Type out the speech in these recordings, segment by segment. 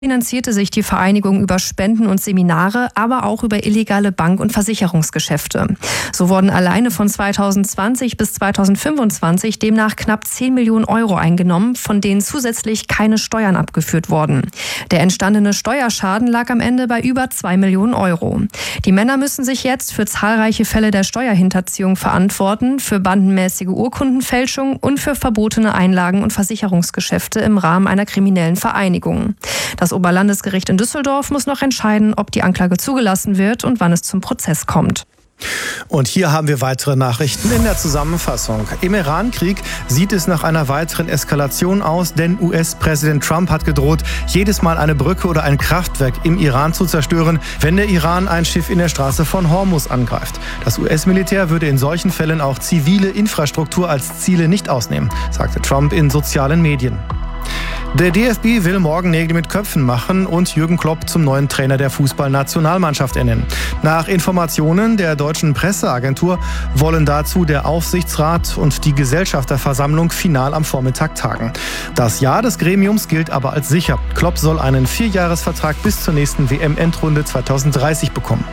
Finanzierte sich die Vereinigung über Spenden und Seminare, aber auch über illegale Bank- und Versicherungsgeschäfte. So wurden alleine von 2020 bis 2025 demnach knapp 10 Millionen Euro eingenommen, von denen zusätzlich keine Steuern abgeführt wurden. Der entstandene Steuerschaden lag am Ende bei über 2 Millionen Euro. Die Männer müssen sich jetzt für zahlreiche Fälle der Steuerhinterziehung verantworten, für bandenmäßige Urkundenfälschung und für verbotene Einlagen- und Versicherungsgeschäfte im Rahmen einer kriminellen Vereinigung. Das Oberlandesgericht in Düsseldorf muss noch entscheiden, ob die Anklage zugelassen wird und wann es zum Prozess kommt. Und hier haben wir weitere Nachrichten in der Zusammenfassung. Im Iran-Krieg sieht es nach einer weiteren Eskalation aus, denn US-Präsident Trump hat gedroht, jedes Mal eine Brücke oder ein Kraftwerk im Iran zu zerstören, wenn der Iran ein Schiff in der Straße von Hormuz angreift. Das US-Militär würde in solchen Fällen auch zivile Infrastruktur als Ziele nicht ausnehmen, sagte Trump in sozialen Medien. Der DFB will morgen Nägel mit Köpfen machen und Jürgen Klopp zum neuen Trainer der Fußballnationalmannschaft ernennen. Nach Informationen der deutschen Presseagentur wollen dazu der Aufsichtsrat und die Gesellschafterversammlung final am Vormittag tagen. Das Ja des Gremiums gilt aber als sicher. Klopp soll einen 4-Jahres-Vertrag bis zur nächsten WM-Endrunde 2030 bekommen.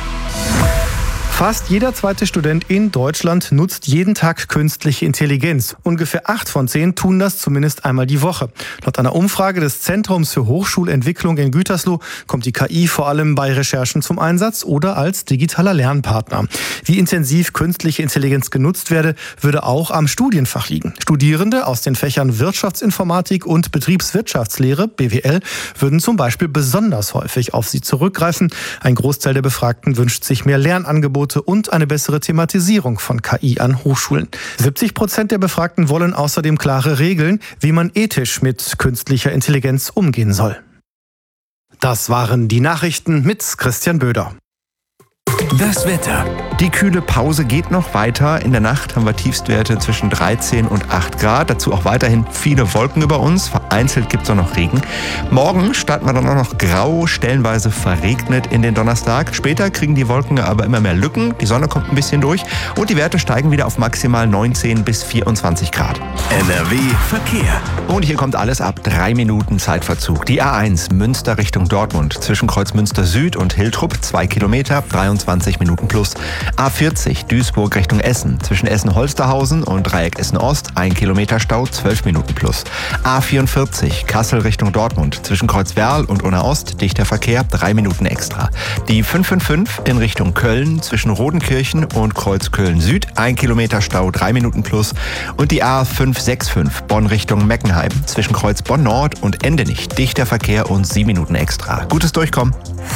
Fast jeder zweite Student in Deutschland nutzt jeden Tag künstliche Intelligenz. Ungefähr 8 von 10 tun das zumindest einmal die Woche. Laut einer Umfrage des Zentrums für Hochschulentwicklung in Gütersloh kommt die KI vor allem bei Recherchen zum Einsatz oder als digitaler Lernpartner. Wie intensiv künstliche Intelligenz genutzt werde, würde auch am Studienfach liegen. Studierende aus den Fächern Wirtschaftsinformatik und Betriebswirtschaftslehre, BWL, würden zum Beispiel besonders häufig auf sie zurückgreifen. Ein Großteil der Befragten wünscht sich mehr Lernangebote und eine bessere Thematisierung von KI an Hochschulen. 70% der Befragten wollen außerdem klare Regeln, wie man ethisch mit künstlicher Intelligenz umgehen soll. Das waren die Nachrichten mit Christian Böder. Das Wetter. Die kühle Pause geht noch weiter. In der Nacht haben wir Tiefstwerte zwischen 13 und 8 Grad. Dazu auch weiterhin viele Wolken über uns. Vereinzelt gibt es auch noch Regen. Morgen starten wir dann auch noch grau, stellenweise verregnet in den Donnerstag. Später kriegen die Wolken aber immer mehr Lücken. Die Sonne kommt ein bisschen durch und die Werte steigen wieder auf maximal 19 bis 24 Grad. NRW Verkehr. Und hier kommt alles ab 3 Minuten Zeitverzug. Die A1 Münster Richtung Dortmund zwischen Kreuzmünster Süd und Hiltrup 2 Kilometer, 23 Minuten plus. A40 Duisburg Richtung Essen zwischen Essen-Holsterhausen und Dreieck Essen-Ost 1 Kilometer Stau, 12 Minuten plus. A44 Kassel Richtung Dortmund zwischen Kreuzwerl und Unna-Ost dichter Verkehr, 3 Minuten extra. Die 555 in Richtung Köln zwischen Rodenkirchen und Kreuzköln Süd 1 Kilometer Stau, 3 Minuten plus. Und die A565 Bonn Richtung Meckenheim zwischen Kreuz Bonn Nord und Endenich dichter Verkehr und 7 Minuten extra. Gutes Durchkommen.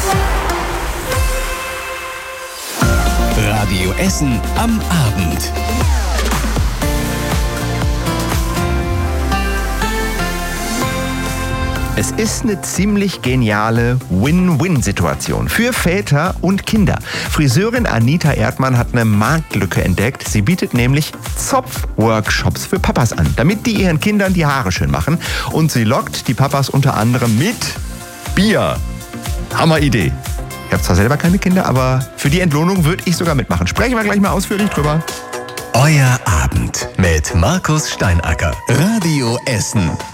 Radio Essen am Abend. Es ist eine ziemlich geniale Win-Win-Situation für Väter und Kinder. Friseurin Anita Erdmann hat eine Marktlücke entdeckt. Sie bietet nämlich Zopf-Workshops für Papas an, damit die ihren Kindern die Haare schön machen. Und sie lockt die Papas unter anderem mit Bier. Hammer-Idee. Ich habe zwar selber keine Kinder, aber für die Entlohnung würde ich sogar mitmachen. Sprechen wir gleich mal ausführlich drüber. Euer Abend mit Markus Steinacker. Radio Essen.